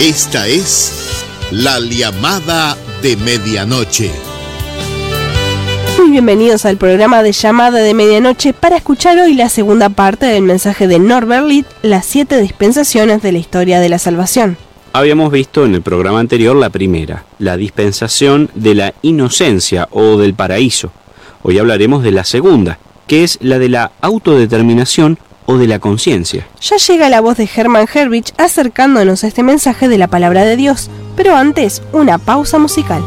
Esta es la llamada de medianoche. Muy bienvenidos al programa de Llamada de Medianoche para escuchar hoy la segunda parte del mensaje de Norbert Litt, las 7 dispensaciones de la historia de la salvación. Habíamos visto en el programa anterior la primera, la dispensación de la inocencia o del paraíso. Hoy hablaremos de la segunda, que es la de la autodeterminación o de la conciencia. Ya llega la voz de Hermann Herrich acercándonos a este mensaje de la palabra de Dios, pero antes una pausa musical.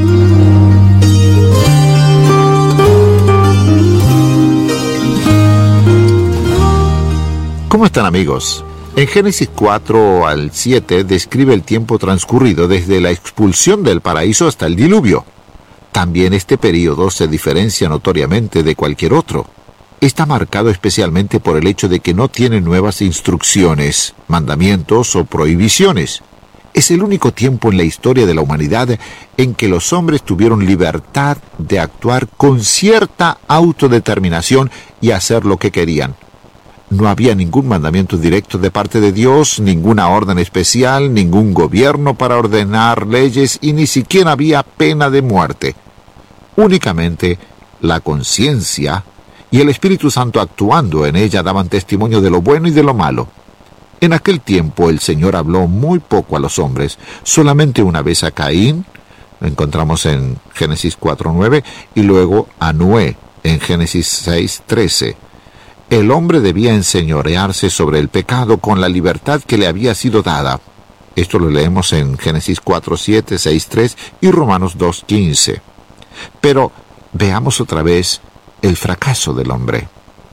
¿Cómo están, amigos? En Génesis 4 al 7 describe el tiempo transcurrido desde la expulsión del paraíso hasta el diluvio. También este periodo se diferencia notoriamente de cualquier otro. Está marcado especialmente por el hecho de que no tiene nuevas instrucciones, mandamientos o prohibiciones. Es el único tiempo en la historia de la humanidad en que los hombres tuvieron libertad de actuar con cierta autodeterminación y hacer lo que querían. No había ningún mandamiento directo de parte de Dios, ninguna orden especial, ningún gobierno para ordenar leyes y ni siquiera había pena de muerte. Únicamente la conciencia y el Espíritu Santo actuando en ella daban testimonio de lo bueno y de lo malo. En aquel tiempo el Señor habló muy poco a los hombres, solamente una vez a Caín, lo encontramos en Génesis 4:9, y luego a Noé en Génesis 6:13. El hombre debía enseñorearse sobre el pecado con la libertad que le había sido dada. Esto lo leemos en Génesis 4:7, 6:3 y Romanos 2:15. Pero veamos otra vez el fracaso del hombre.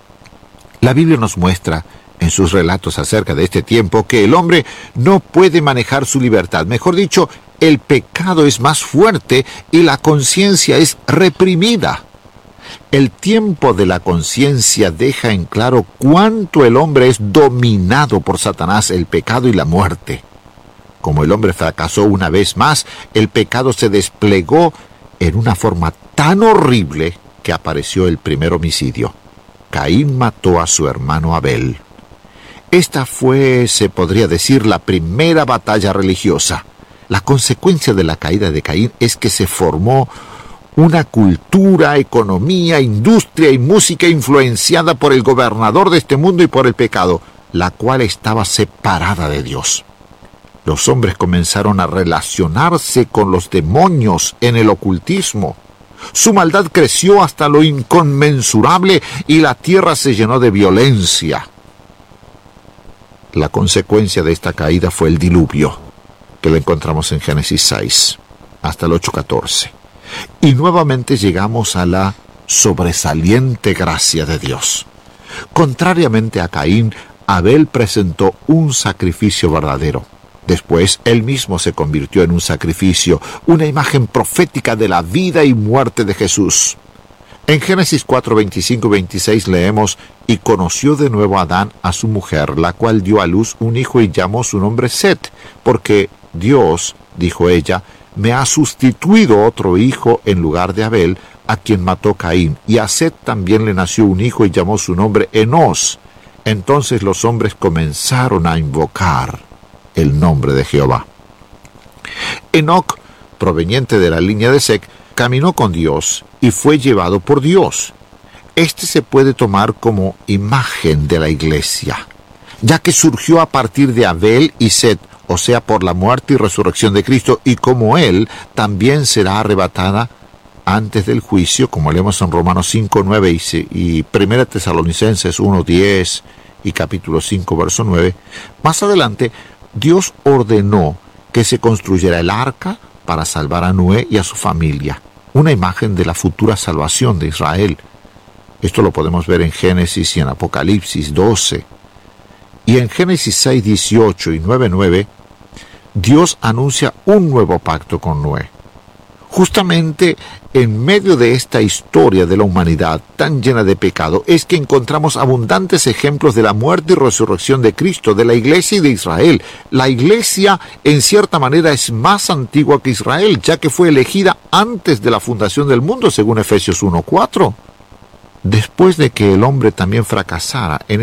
La Biblia nos muestra en sus relatos acerca de este tiempo que el hombre no puede manejar su libertad. Mejor dicho, el pecado es más fuerte y la conciencia es reprimida. El tiempo de la conciencia deja en claro cuánto el hombre es dominado por Satanás, el pecado y la muerte. Como el hombre fracasó una vez más, el pecado se desplegó en una forma tan horrible que apareció el primer homicidio. Caín mató a su hermano Abel. Esta fue, se podría decir, la primera batalla religiosa. La consecuencia de la caída de Caín es que se formó una cultura, economía, industria y música influenciada por el gobernador de este mundo y por el pecado, la cual estaba separada de Dios. Los hombres comenzaron a relacionarse con los demonios en el ocultismo. Su maldad creció hasta lo inconmensurable y la tierra se llenó de violencia. La consecuencia de esta caída fue el diluvio, que lo encontramos en Génesis 6, hasta el 8:14. Y nuevamente llegamos a la sobresaliente gracia de Dios. Contrariamente a Caín, Abel presentó un sacrificio verdadero. Después, él mismo se convirtió en un sacrificio, una imagen profética de la vida y muerte de Jesús. En Génesis 4, 25 y 26 leemos: «Y conoció de nuevo Adán a su mujer, la cual dio a luz un hijo y llamó su nombre Set, porque Dios, dijo ella, me ha sustituido otro hijo en lugar de Abel, a quien mató Caín, y a Set también le nació un hijo y llamó su nombre Enós». Entonces los hombres comenzaron a invocar el nombre de Jehová. Enoc, proveniente de la línea de Sec, caminó con Dios y fue llevado por Dios. Este se puede tomar como imagen de la iglesia, ya que surgió a partir de Abel y Set, o sea, por la muerte y resurrección de Cristo, y como él también será arrebatada antes del juicio, como leemos en Romanos 5:9 y 1 Tesalonicenses 1:10 y capítulo 5, verso 9, más adelante Dios ordenó que se construyera el arca para salvar a Noé y a su familia, una imagen de la futura salvación de Israel. Esto lo podemos ver en Génesis y en Apocalipsis 12. Y en Génesis 6, 18 y 9:9, Dios anuncia un nuevo pacto con Noé. Justamente en medio de esta historia de la humanidad tan llena de pecado es que encontramos abundantes ejemplos de la muerte y resurrección de Cristo, de la iglesia y de Israel. La iglesia, en cierta manera, es más antigua que Israel, ya que fue elegida antes de la fundación del mundo, según Efesios 1:4. Después de que el hombre también fracasara en